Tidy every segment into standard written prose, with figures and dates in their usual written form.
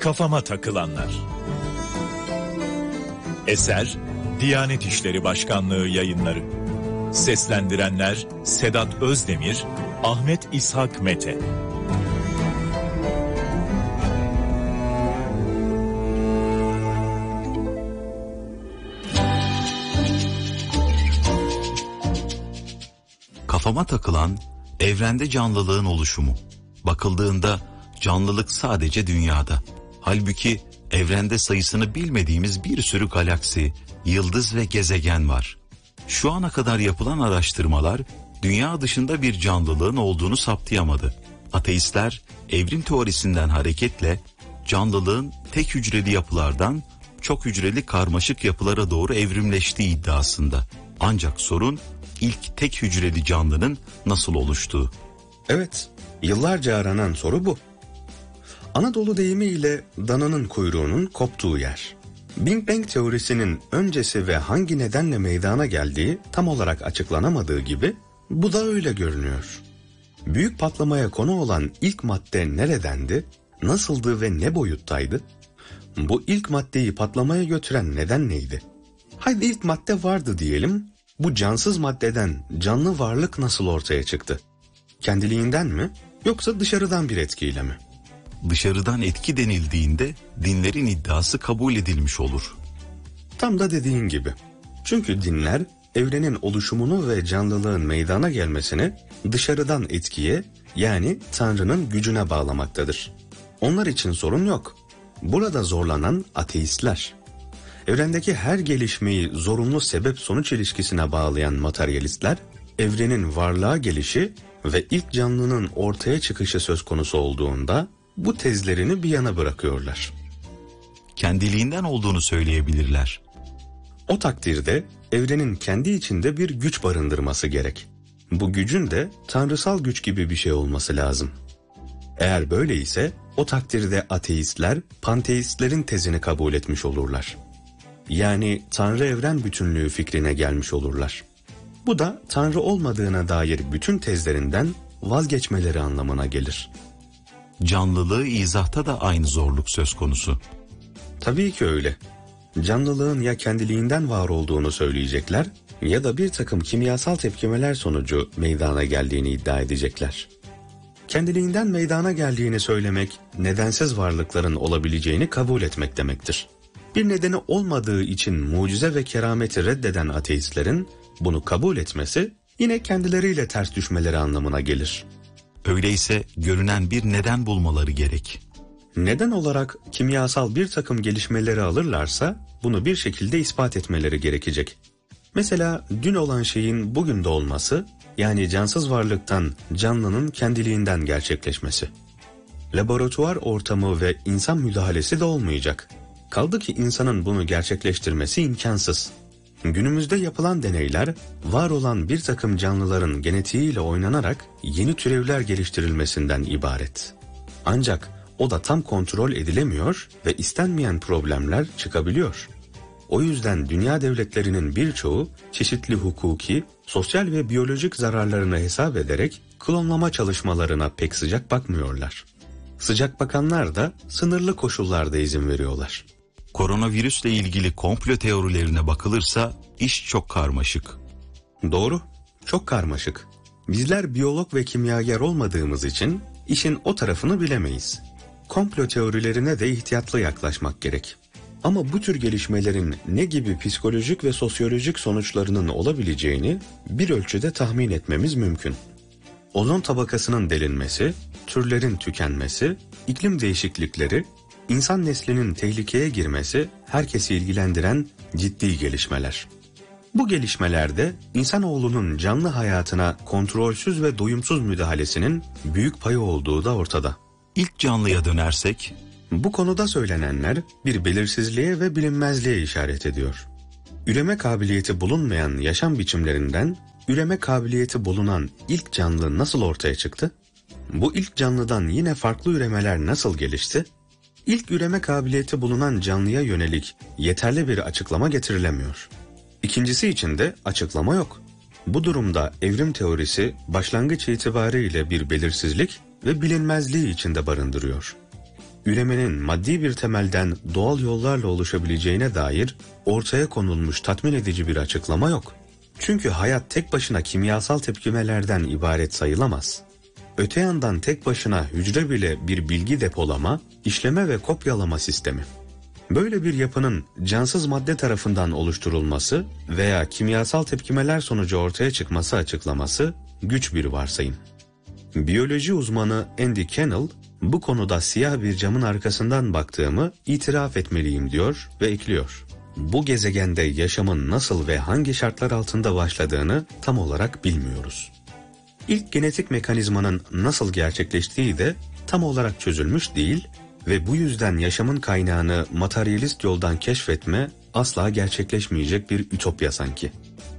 Kafama takılanlar. Eser Diyanet İşleri Başkanlığı Yayınları. Seslendirenler Sedat Özdemir, Ahmet İshak Mete. Kafama takılan evrende canlılığın oluşumu. Bakıldığında canlılık sadece dünyada. Halbuki evrende sayısını bilmediğimiz bir sürü galaksi, yıldız ve gezegen var. Şu ana kadar yapılan araştırmalar dünya dışında bir canlılığın olduğunu saptayamadı. Ateistler evrim teorisinden hareketle canlılığın tek hücreli yapılardan çok hücreli karmaşık yapılara doğru evrimleştiği iddiasında. Ancak sorun ilk tek hücreli canlının nasıl oluştuğu. Evet, yıllarca aranan soru bu. Anadolu deyimiyle dananın kuyruğunun koptuğu yer. Big Bang teorisinin öncesi ve hangi nedenle meydana geldiği tam olarak açıklanamadığı gibi bu da öyle görünüyor. Büyük patlamaya konu olan ilk madde neredendi, nasıldı ve ne boyuttaydı? Bu ilk maddeyi patlamaya götüren neden neydi? Haydi ilk madde vardı diyelim, bu cansız maddeden canlı varlık nasıl ortaya çıktı? Kendiliğinden mi yoksa dışarıdan bir etkiyle mi? Dışarıdan etki denildiğinde dinlerin iddiası kabul edilmiş olur. Tam da dediğin gibi. Çünkü dinler evrenin oluşumunu ve canlılığın meydana gelmesini dışarıdan etkiye, yani Tanrı'nın gücüne bağlamaktadır. Onlar için sorun yok. Burada zorlanan ateistler. Evrendeki her gelişmeyi zorunlu sebep-sonuç ilişkisine bağlayan materyalistler, evrenin varlığa gelişi ve ilk canlının ortaya çıkışı söz konusu olduğunda bu tezlerini bir yana bırakıyorlar. Kendiliğinden olduğunu söyleyebilirler. O takdirde evrenin kendi içinde bir güç barındırması gerek. Bu gücün de tanrısal güç gibi bir şey olması lazım. Eğer böyleyse o takdirde ateistler panteistlerin tezini kabul etmiş olurlar. Yani Tanrı evren bütünlüğü fikrine gelmiş olurlar. Bu da Tanrı olmadığına dair bütün tezlerinden vazgeçmeleri anlamına gelir. Canlılığı izahta da aynı zorluk söz konusu. Tabii ki öyle. Canlılığın ya kendiliğinden var olduğunu söyleyecekler ya da bir takım kimyasal tepkimeler sonucu meydana geldiğini iddia edecekler. Kendiliğinden meydana geldiğini söylemek, nedensiz varlıkların olabileceğini kabul etmek demektir. Bir nedeni olmadığı için mucize ve kerameti reddeden ateistlerin bunu kabul etmesi yine kendileriyle ters düşmeleri anlamına gelir. Öyleyse görünen bir neden bulmaları gerek. Neden olarak kimyasal bir takım gelişmeleri alırlarsa bunu bir şekilde ispat etmeleri gerekecek. Mesela dün olan şeyin bugün de olması, yani cansız varlıktan canlının kendiliğinden gerçekleşmesi. Laboratuvar ortamı ve insan müdahalesi de olmayacak. Kaldı ki insanın bunu gerçekleştirmesi imkansız. Günümüzde yapılan deneyler, var olan bir takım canlıların genetiğiyle oynanarak yeni türevler geliştirilmesinden ibaret. Ancak o da tam kontrol edilemiyor ve istenmeyen problemler çıkabiliyor. O yüzden dünya devletlerinin birçoğu çeşitli hukuki, sosyal ve biyolojik zararlarını hesap ederek klonlama çalışmalarına pek sıcak bakmıyorlar. Sıcak bakanlar da sınırlı koşullarda izin veriyorlar. Koronavirüsle ilgili komplo teorilerine bakılırsa iş çok karmaşık. Doğru, çok karmaşık. Bizler biyolog ve kimyager olmadığımız için işin o tarafını bilemeyiz. Komplo teorilerine de ihtiyatlı yaklaşmak gerek. Ama bu tür gelişmelerin ne gibi psikolojik ve sosyolojik sonuçlarının olabileceğini bir ölçüde tahmin etmemiz mümkün. Ozon tabakasının delinmesi, türlerin tükenmesi, iklim değişiklikleri, insan neslinin tehlikeye girmesi herkesi ilgilendiren ciddi gelişmeler. Bu gelişmelerde insanoğlunun canlı hayatına kontrolsüz ve doyumsuz müdahalesinin büyük payı olduğu da ortada. İlk canlıya dönersek, bu konuda söylenenler bir belirsizliğe ve bilinmezliğe işaret ediyor. Üreme kabiliyeti bulunmayan yaşam biçimlerinden üreme kabiliyeti bulunan ilk canlı nasıl ortaya çıktı? Bu ilk canlıdan yine farklı üremeler nasıl gelişti? İlk üreme kabiliyeti bulunan canlıya yönelik yeterli bir açıklama getirilemiyor. İkincisi için de açıklama yok. Bu durumda evrim teorisi başlangıç itibariyle bir belirsizlik ve bilinmezliği içinde barındırıyor. üremenin maddi bir temelden doğal yollarla oluşabileceğine dair ortaya konulmuş tatmin edici bir açıklama yok. Çünkü hayat tek başına kimyasal tepkimelerden ibaret sayılamaz. Öte yandan tek başına hücre bile bir bilgi depolama, işleme ve kopyalama sistemi. Böyle bir yapının cansız madde tarafından oluşturulması veya kimyasal tepkimeler sonucu ortaya çıkması açıklaması güç bir varsayım. Biyoloji uzmanı Andy Kennel, bu konuda siyah bir camın arkasından baktığımı itiraf etmeliyim diyor ve ekliyor. Bu gezegende yaşamın nasıl ve hangi şartlar altında başladığını tam olarak bilmiyoruz. İlk genetik mekanizmanın nasıl gerçekleştiği de tam olarak çözülmüş değil ve bu yüzden yaşamın kaynağını materyalist yoldan keşfetme asla gerçekleşmeyecek bir ütopya sanki.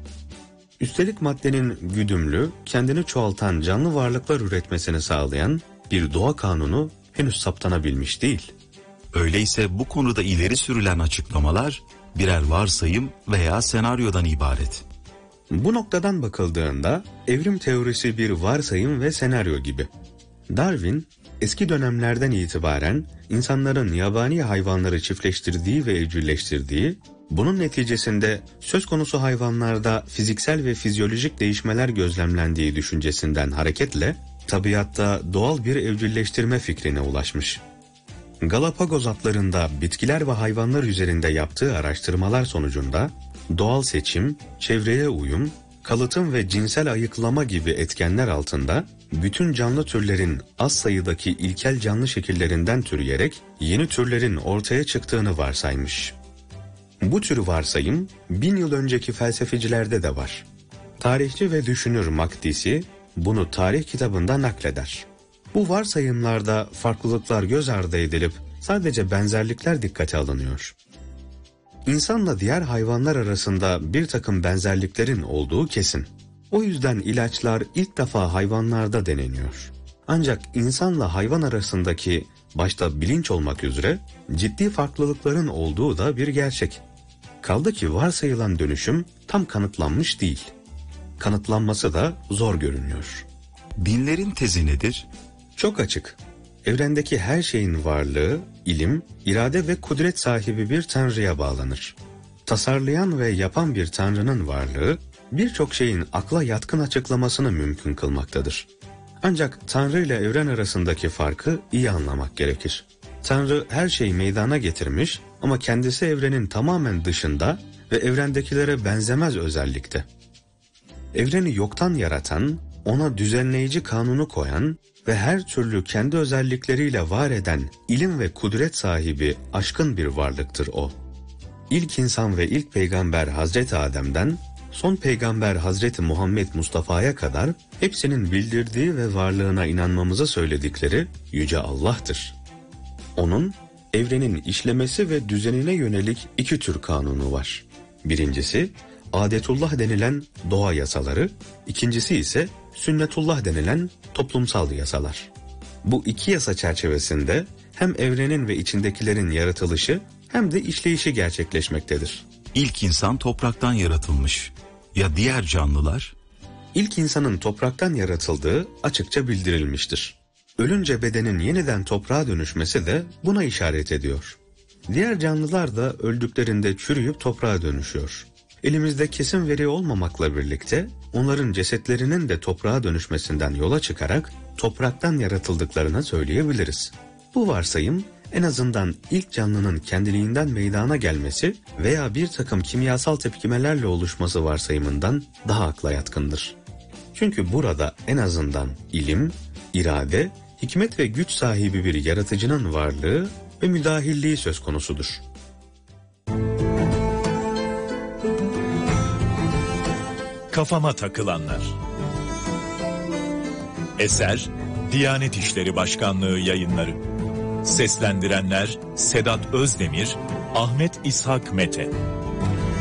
Üstelik maddenin güdümlü, kendini çoğaltan canlı varlıklar üretmesini sağlayan bir doğa kanunu henüz saptanabilmiş değil. Öyleyse bu konuda ileri sürülen açıklamalar birer varsayım veya senaryodan ibaret. Bu noktadan bakıldığında evrim teorisi bir varsayım ve senaryo gibi. Darwin, eski dönemlerden itibaren insanların yabani hayvanları çiftleştirdiği ve evcilleştirdiği, bunun neticesinde söz konusu hayvanlarda fiziksel ve fizyolojik değişmeler gözlemlendiği düşüncesinden hareketle tabiatta doğal bir evcilleştirme fikrine ulaşmış. Galapagos atlarında bitkiler ve hayvanlar üzerinde yaptığı araştırmalar sonucunda doğal seçim, çevreye uyum, kalıtım ve cinsel ayıklama gibi etkenler altında bütün canlı türlerin az sayıdaki ilkel canlı şekillerinden türeyerek yeni türlerin ortaya çıktığını varsaymış. Bu tür varsayım 1000 yıl önceki felsefecilerde de var. Tarihçi ve düşünür Makdisi bunu tarih kitabında nakleder. Bu varsayımlarda farklılıklar göz ardı edilip sadece benzerlikler dikkate alınıyor. İnsanla diğer hayvanlar arasında bir takım benzerliklerin olduğu kesin. O yüzden ilaçlar ilk defa hayvanlarda deneniyor. Ancak insanla hayvan arasındaki, başta bilinç olmak üzere, ciddi farklılıkların olduğu da bir gerçek. Kaldı ki varsayılan dönüşüm tam kanıtlanmış değil. Kanıtlanması da zor görünüyor. Dinlerin tezi nedir? Çok açık. Evrendeki her şeyin varlığı, ilim, irade ve kudret sahibi bir tanrıya bağlanır. Tasarlayan ve yapan bir tanrının varlığı, birçok şeyin akla yatkın açıklamasını mümkün kılmaktadır. Ancak tanrı ile evren arasındaki farkı iyi anlamak gerekir. Tanrı her şeyi meydana getirmiş ama kendisi evrenin tamamen dışında ve evrendekilere benzemez özellikte. Evreni yoktan yaratan, ona düzenleyici kanunu koyan ve her türlü kendi özellikleriyle var eden ilim ve kudret sahibi aşkın bir varlıktır o. İlk insan ve ilk peygamber Hazreti Adem'den son peygamber Hazreti Muhammed Mustafa'ya kadar hepsinin bildirdiği ve varlığına inanmamızı söyledikleri Yüce Allah'tır. Onun evrenin işlemesi ve düzenine yönelik iki tür kanunu var. Birincisi adetullah denilen doğa yasaları, ikincisi ise sünnetullah denilen toplumsal yasalar. Bu iki yasa çerçevesinde hem evrenin ve içindekilerin yaratılışı hem de işleyişi gerçekleşmektedir. İlk insan topraktan yaratılmış. Ya diğer canlılar? İlk insanın topraktan yaratıldığı açıkça bildirilmiştir. Ölünce bedenin yeniden toprağa dönüşmesi de buna işaret ediyor. Diğer canlılar da öldüklerinde çürüyüp toprağa dönüşüyor. Elimizde kesin veri olmamakla birlikte onların cesetlerinin de toprağa dönüşmesinden yola çıkarak topraktan yaratıldıklarını söyleyebiliriz. Bu varsayım en azından ilk canlının kendiliğinden meydana gelmesi veya bir takım kimyasal tepkimelerle oluşması varsayımından daha akla yatkındır. Çünkü burada en azından ilim, irade, hikmet ve güç sahibi bir yaratıcının varlığı ve müdahilliği söz konusudur. Kafama takılanlar. Eser Diyanet İşleri Başkanlığı Yayınları. Seslendirenler Sedat Özdemir, Ahmet İshak Mete.